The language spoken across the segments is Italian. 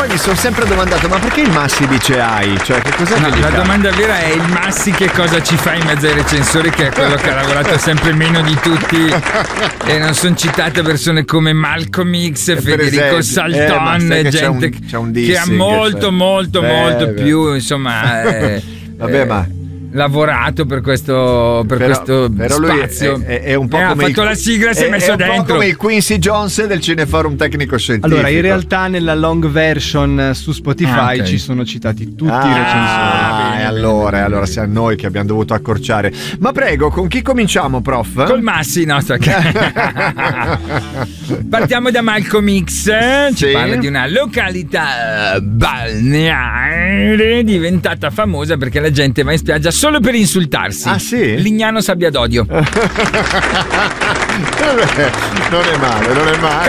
poi mi sono sempre domandato, ma perché il Massi dice AI? Cioè, che cos'è che gli La fa? domanda vera è: il Massi che cosa ci fa in mezzo ai recensori, che è quello che ha lavorato sempre meno di tutti, e non sono citate persone come Malcolm X, Federico Salton, gente c'è un che ha molto più, insomma, vabbè, ma lavorato per questo però spazio. Lui è un po' ha come fatto la sigla, si è messo un dentro. po' come il Quincy Jones del Cineforum Tecnico Scientifico. Allora, in realtà nella long version su Spotify ci sono citati tutti i recensori. E allora siamo noi che abbiamo dovuto accorciare. Ma prego, con chi cominciamo, prof? Col Massi, no, partiamo da Malcolm X. Ci parla di una località balneare diventata famosa perché la gente va in spiaggia solo per insultarsi. Ah, sì? Lignano Sabbiadodio. Non è male.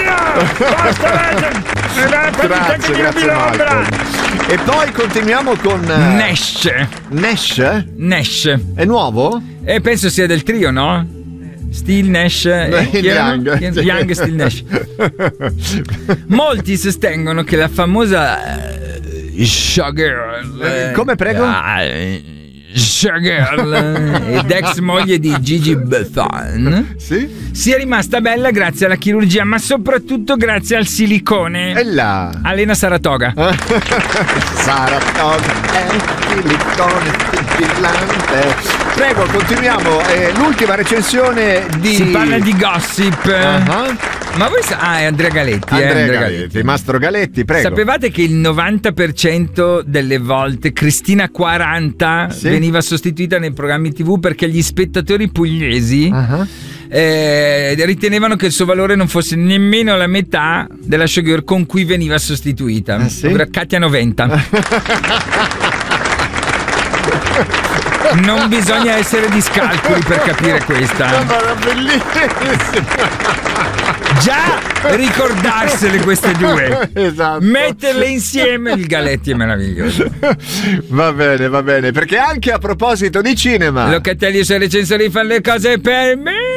Grazie Malcolm. E poi continuiamo con Nash. È nuovo? Penso sia del trio, no? Steve Nash Young Steve Nash. Molti sostengono che la famosa Showgirl, come prego? Showgirl ed ex moglie di Gigi Buffon sia rimasta bella grazie alla chirurgia, ma soprattutto grazie al silicone. Elena Saratoga. Saratoga è silicone scintillante. Prego, continuiamo. L'ultima recensione si parla di gossip. Ma voi è Andrea Galetti. Andrea Galetti, Mastro Galetti, prego. Sapevate che il 90% delle volte Cristina 40 veniva sostituita nei programmi TV perché gli spettatori pugliesi ritenevano che il suo valore non fosse nemmeno la metà della showgirl con cui veniva sostituita, ovvero Katia 90. Non bisogna essere discalcoli per capire questa. No, ma era bellissima. Già ricordarsele queste due, esatto. Metterle insieme, il Galetti è meraviglioso. Va bene, perché anche a proposito di cinema, Locatelli e i suoi recensori fanno le cose per me.